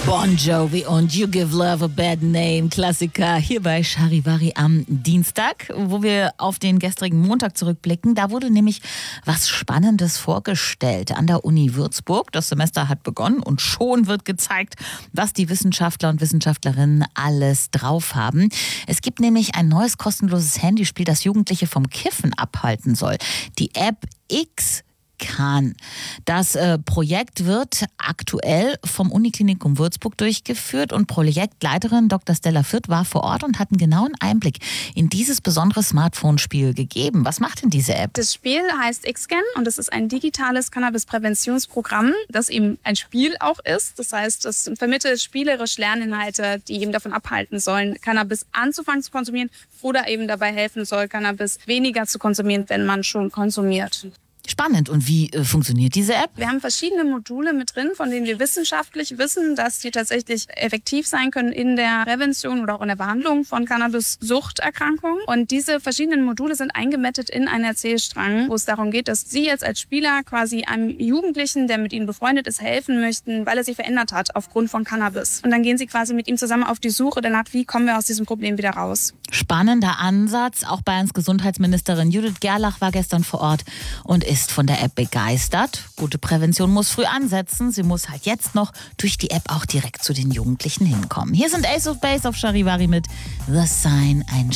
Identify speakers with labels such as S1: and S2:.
S1: Bon Jovi und You Give Love a Bad Name, Klassiker hier bei Charivari am Dienstag, wo wir auf den gestrigen Montag zurückblicken. Da wurde nämlich was Spannendes vorgestellt an der Uni Würzburg. Das Semester hat begonnen und schon wird gezeigt, was die Wissenschaftler und Wissenschaftlerinnen alles drauf haben. Es gibt nämlich ein neues kostenloses Handyspiel, das Jugendliche vom Kiffen abhalten soll. Die App X kann. Das Projekt wird aktuell vom Uniklinikum Würzburg durchgeführt und Projektleiterin Dr. Stella Fürth war vor Ort und hat einen genauen Einblick in dieses besondere Smartphone-Spiel gegeben. Was macht denn diese App?
S2: Das Spiel heißt X-Scan und es ist ein digitales Cannabis-Präventionsprogramm, das eben ein Spiel auch ist. Das heißt, es vermittelt spielerisch Lerninhalte, die eben davon abhalten sollen, Cannabis anzufangen zu konsumieren oder eben dabei helfen soll, Cannabis weniger zu konsumieren, wenn man schon konsumiert.
S1: Spannend. Und wie funktioniert diese App?
S2: Wir haben verschiedene Module mit drin, von denen wir wissenschaftlich wissen, dass die tatsächlich effektiv sein können in der Prävention oder auch in der Behandlung von Cannabis-Suchterkrankungen. Und diese verschiedenen Module sind eingebettet in einen Erzählstrang, wo es darum geht, dass Sie jetzt als Spieler quasi einem Jugendlichen, der mit Ihnen befreundet ist, helfen möchten, weil er sich verändert hat aufgrund von Cannabis. Und dann gehen Sie quasi mit ihm zusammen auf die Suche danach, wie kommen wir aus diesem Problem wieder raus.
S1: Spannender Ansatz. Auch Bayerns Gesundheitsministerin Judith Gerlach war gestern vor Ort und ist von der App begeistert. Gute Prävention muss früh ansetzen. Sie muss halt jetzt noch durch die App auch direkt zu den Jugendlichen hinkommen. Hier sind Ace of Base auf Charivari mit The Sign, ein